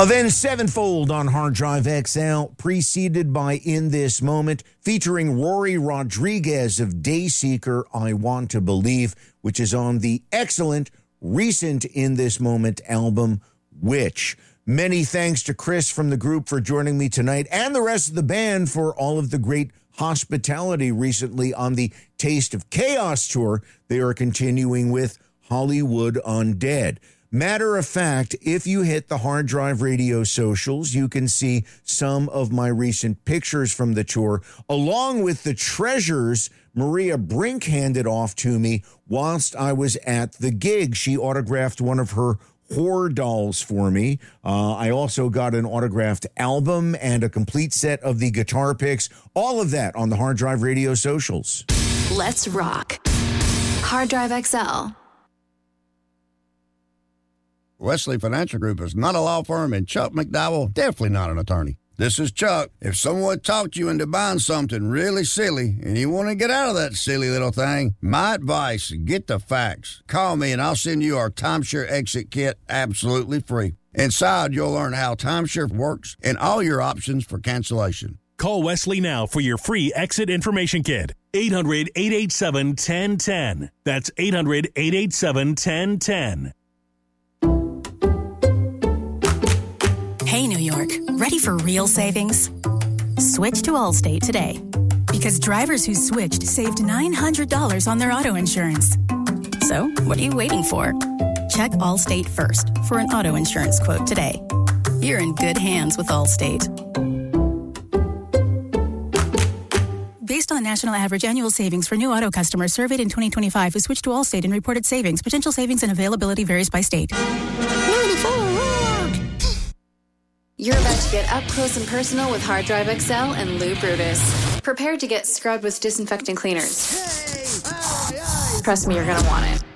Avenged Sevenfold on Hard Drive XL, preceded by In This Moment, featuring Rory Rodriguez of Dayseeker, I Want to Believe, which is on the excellent recent In This Moment album, Witch. Many thanks to Chris from the group for joining me tonight and the rest of the band for all of the great hospitality recently on the Taste of Chaos tour they are continuing with Hollywood Undead. Matter of fact, if you hit the Hard Drive Radio socials, you can see some of my recent pictures from the tour, along with the treasures Maria Brink handed off to me whilst I was at the gig. She autographed one of her horror dolls for me. I also got an autographed album and a complete set of the guitar picks. All of that on the Hard Drive Radio socials. Let's rock. Hard Drive XL. Wesley Financial Group is not a law firm, and Chuck McDowell, definitely not an attorney. This is Chuck. If someone talked you into buying something really silly and you want to get out of that silly little thing, my advice, get the facts. Call me and I'll send you our timeshare exit kit absolutely free. Inside, you'll learn how timeshare works and all your options for cancellation. Call Wesley now for your free exit information kit. 800-887-1010. That's 800-887-1010. Hey, New York, ready for real savings? Switch to Allstate today. Because drivers who switched saved $900 on their auto insurance. So, what are you waiting for? Check Allstate first for an auto insurance quote today. You're in good hands with Allstate. Based on national average annual savings for new auto customers surveyed in 2025 who switched to Allstate and reported savings, potential savings and availability varies by state. You're about to get up close and personal with Hard Drive XL and Lou Brutus. Prepare to get scrubbed with disinfectant cleaners. Trust me, you're going to want it.